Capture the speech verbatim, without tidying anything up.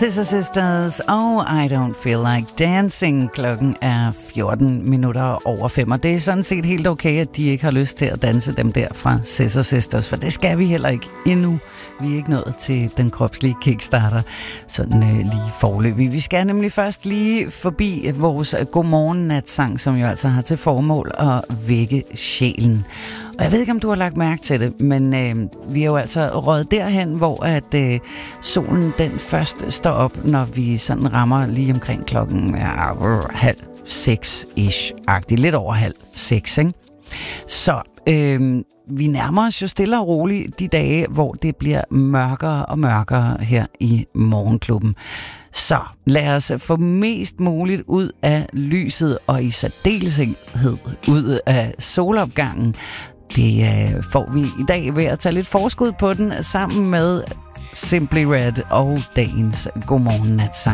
Scissor Sisters og I Don't Feel Like Dancing. Klokken er fjorten minutter over fem, og det er sådan set helt okay, at de ikke har lyst til at danse dem der fra Scissor Sisters, for det skal vi heller ikke endnu. Vi er ikke nået til den kropslige kickstarter, sådan øh, lige forløbig. Vi skal nemlig først lige forbi vores godmorgen-natsang, som jo altså har til formål at vække sjælen. Og jeg ved ikke, om du har lagt mærke til det, men øh, vi er jo altså røget derhen, hvor at øh, solen den først står op, når vi sådan rammer lige omkring klokken ja, halv seks-ish-agtigt. Lidt over halv seks, ikke? Så øh, vi nærmer os jo stille og roligt de dage, hvor det bliver mørkere og mørkere her i Morgenklubben. Så lad os få mest muligt ud af lyset, og i særdeleshed ud af solopgangen. Det øh, får vi i dag ved at tage lidt forskud på den sammen med Simply Red og dagens godmorgen natsang.